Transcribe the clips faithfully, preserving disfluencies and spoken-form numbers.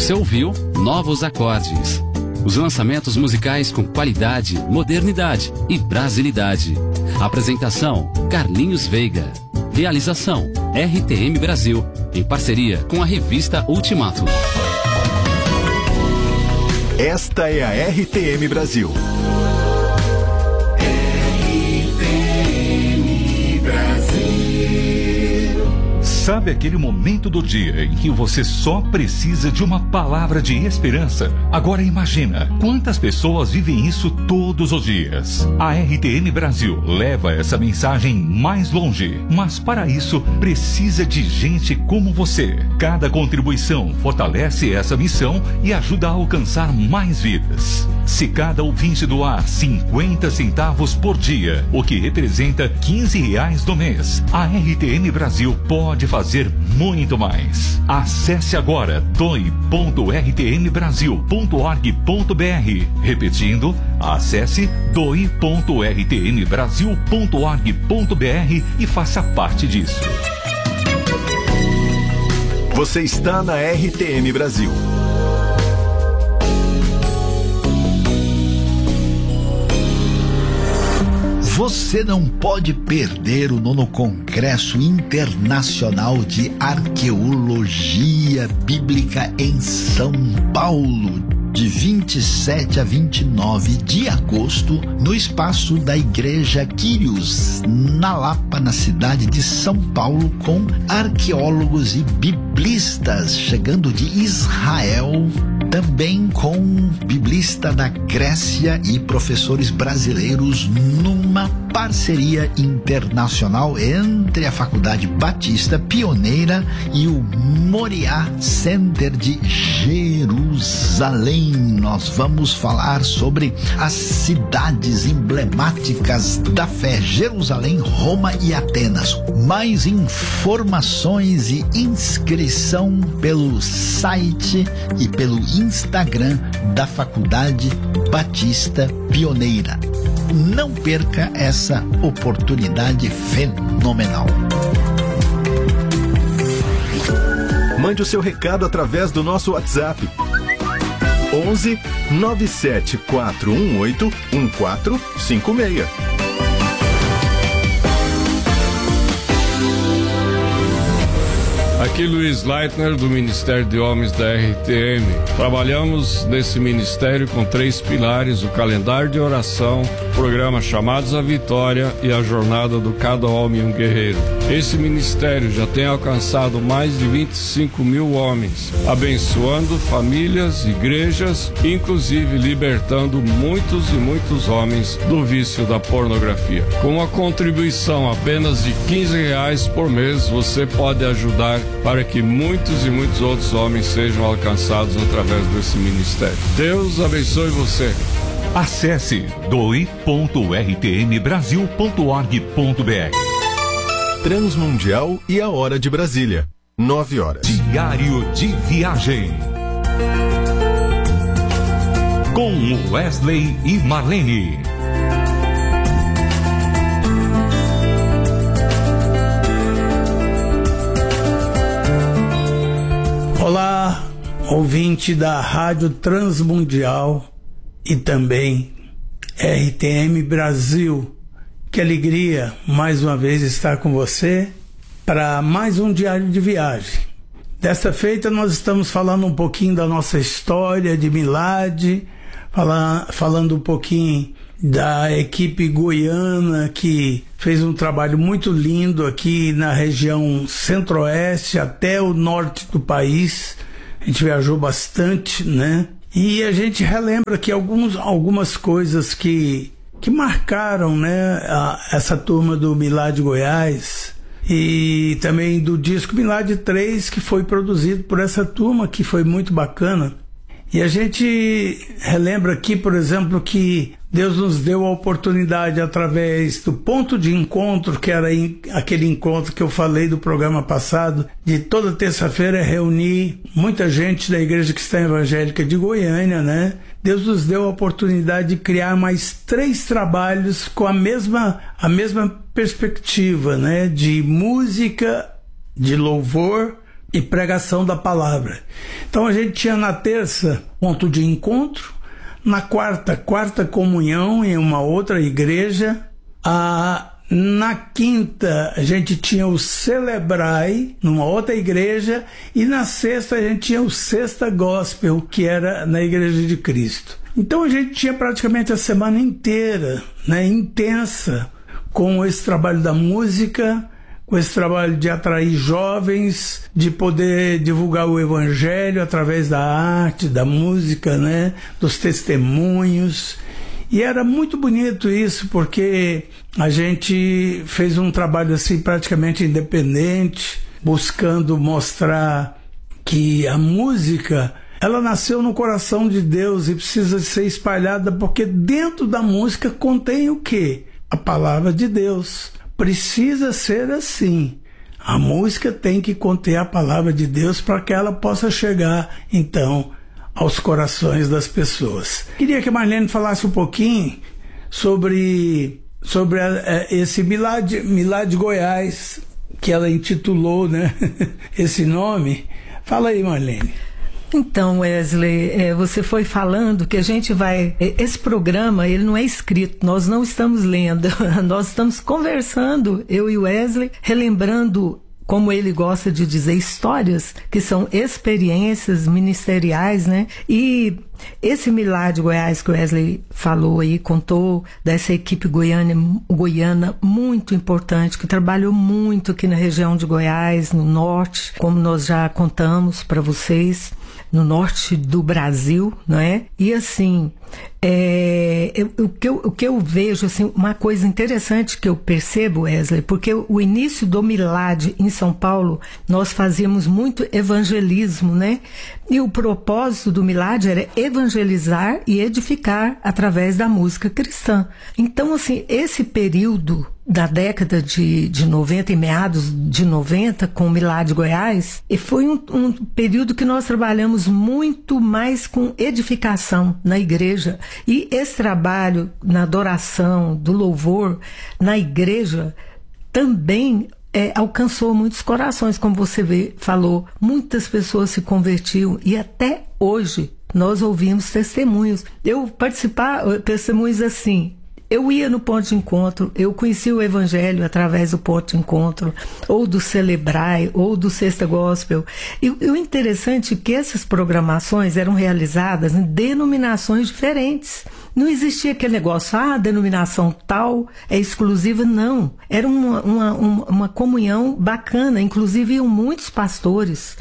Você ouviu Novos Acordes. Os lançamentos musicais com qualidade, modernidade e brasilidade. Apresentação: Carlinhos Veiga. Realização: R T M Brasil, em parceria com a revista Ultimato. Esta é a R T M Brasil. Sabe aquele momento do dia em que você só precisa de uma palavra de esperança? Agora imagina quantas pessoas vivem isso todos os dias. A R T M Brasil leva essa mensagem mais longe, mas para isso precisa de gente como você. Cada contribuição fortalece essa missão e ajuda a alcançar mais vidas. Se cada ouvinte doar cinquenta centavos por dia, o que representa quinze reais no mês, a R T M Brasil pode fazer muito mais. Acesse agora doe ponto r t m brasil ponto org ponto b r. Repetindo, acesse doe ponto r t m brasil ponto org ponto b r e faça parte disso. Você está na R T M Brasil. Você não pode perder o nono Congresso Internacional de Arqueologia Bíblica em São Paulo, de vinte e sete a vinte e nove de agosto, no espaço da Igreja Quírios, na Lapa, na cidade de São Paulo, com arqueólogos e biblistas chegando de Israel, também com biblista da Grécia e professores brasileiros, numa parceria internacional entre a Faculdade Batista Pioneira e o Moriá Center de Jerusalém. Nós vamos falar sobre as cidades emblemáticas da fé: Jerusalém, Roma e Atenas. Mais informações e inscrição pelo site e pelo Instagram da Faculdade Batista Pioneira. Não perca essa oportunidade fenomenal. Mande o seu recado através do nosso WhatsApp onze nove sete quatro um oito um quatro cinco seis. Aqui Luiz Leitner, do Ministério de Homens da R T M. Trabalhamos nesse ministério com três pilares: o calendário de oração, o programa Chamados à Vitória e a jornada do Cada Homem um Guerreiro. Esse ministério já tem alcançado mais de vinte e cinco mil homens, abençoando famílias, igrejas, inclusive libertando muitos e muitos homens do vício da pornografia. Com uma contribuição apenas de quinze reais por mês, você pode ajudar para que muitos e muitos outros homens sejam alcançados através desse ministério. Deus abençoe você. Acesse doe ponto r t m brasil ponto org ponto b r. Transmundial e a Hora de Brasília, nove horas. Diário de Viagem, com Wesley e Marlene. Olá, ouvinte da Rádio Transmundial e também R T M Brasil. Que alegria mais uma vez estar com você para mais um diário de viagem. Desta feita nós estamos falando um pouquinho da nossa história de Milad, fala, falando um pouquinho da equipe goiana que fez um trabalho muito lindo aqui na região centro-oeste até o norte do país. A gente viajou bastante, né? E a gente relembra aqui alguns, algumas coisas que, que marcaram, né, a, essa turma do Milad Goiás, e também do disco Milad três, que foi produzido por essa turma, que foi muito bacana. E a gente relembra aqui, por exemplo, que Deus nos deu a oportunidade, através do ponto de encontro, que era aquele encontro que eu falei do programa passado, de toda terça-feira reunir muita gente da Igreja Cristã Evangélica de Goiânia, né? Deus nos deu a oportunidade de criar mais três trabalhos com a mesma, a mesma perspectiva, né? De música, de louvor, e pregação da palavra. Então a gente tinha na terça ponto de encontro, na quarta, quarta comunhão em uma outra igreja, a na quinta, a gente tinha o Celebrai, numa outra igreja, e na sexta, a gente tinha o Sexta Gospel, que era na Igreja de Cristo. Então, a gente tinha praticamente a semana inteira, né, intensa, com esse trabalho da música, com esse trabalho de atrair jovens, de poder divulgar o Evangelho através da arte, da música, né, dos testemunhos. E era muito bonito isso, porque a gente fez um trabalho assim praticamente independente, buscando mostrar que a música, ela nasceu no coração de Deus e precisa ser espalhada, porque dentro da música contém o quê? A palavra de Deus. Precisa ser assim. A música tem que conter a palavra de Deus para que ela possa chegar, então, aos corações das pessoas. Queria que a Marlene falasse um pouquinho sobre, sobre a, a, esse Milad, Milad Goiás, que ela intitulou, né, esse nome. Fala aí, Marlene. Então, Wesley, é, você foi falando que a gente vai... Esse programa, ele não é escrito, nós não estamos lendo, nós estamos conversando, eu e o Wesley, relembrando, como ele gosta de dizer, histórias que são experiências ministeriais, né? E esse Milad Goiás que o Wesley falou aí, contou dessa equipe goiana, goiana muito importante, que trabalhou muito aqui na região de Goiás, no norte, como nós já contamos para vocês, no norte do Brasil, não é? E assim, é, eu, o, que eu, o que eu vejo, assim, uma coisa interessante que eu percebo, Wesley, porque o início do Milad em São Paulo, nós fazíamos muito evangelismo, né? E o propósito do Milad era evangelizar e edificar através da música cristã. Então, assim, esse período da década de, de noventa e meados de noventa com o Milad Goiás, e foi um, um período que nós trabalhamos muito mais com edificação na igreja. E esse trabalho na adoração, do louvor na igreja também É, alcançou muitos corações, como você vê, falou. Muitas pessoas se convertiam e até hoje nós ouvimos testemunhos. Eu participava, testemunhos assim, eu ia no ponto de encontro, eu conhecia o Evangelho através do ponto de encontro, ou do Celebrai, ou do Sexta Gospel. E, e o interessante é que essas programações eram realizadas em denominações diferentes. Não existia aquele negócio, ah, a denominação tal é exclusiva, não. Era uma, uma, uma, uma comunhão bacana, inclusive iam muitos pastores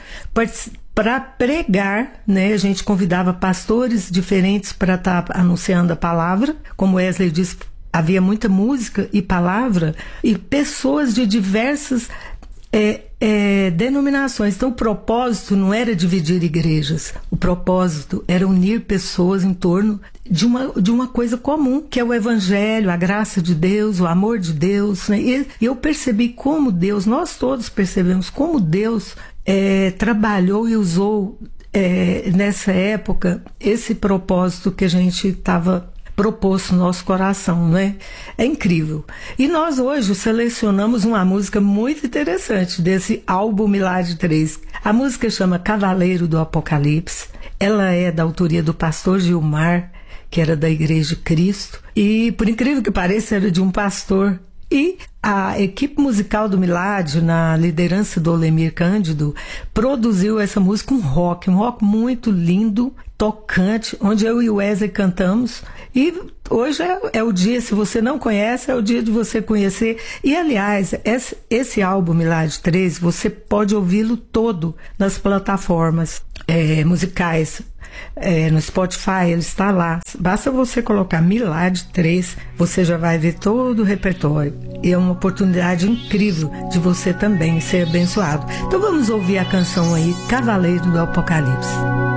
para pregar, né? A gente convidava pastores diferentes para estar tá anunciando a palavra, como Wesley disse, havia muita música e palavra, e pessoas de diversas é, é, denominações. Então o propósito não era dividir igrejas, o propósito era unir pessoas em torno de uma, de uma coisa comum, que é o Evangelho, a graça de Deus, o amor de Deus, né? E eu percebi como Deus, nós todos percebemos como Deus é, trabalhou e usou é, nessa época esse propósito que a gente estava proposto no nosso coração, né? É incrível. E nós hoje selecionamos uma música muito interessante desse álbum Milad três. A música chama Cavaleiro do Apocalipse. Ela é da autoria do pastor Gilmar, que era da Igreja de Cristo, e por incrível que pareça era de um pastor. E a equipe musical do Milad, na liderança do Olemir Cândido, produziu essa música, um rock, um rock muito lindo, tocante, onde eu e o Wesley cantamos. E hoje é, é o dia, se você não conhece, é o dia de você conhecer. E aliás, esse, esse álbum Milad três, você pode ouvi-lo todo nas plataformas é, musicais. É, no Spotify, ele está lá. Basta você colocar Milad três, você já vai ver todo o repertório. E é uma oportunidade incrível de você também ser abençoado. Então vamos ouvir a canção aí, Cavaleiro do Apocalipse.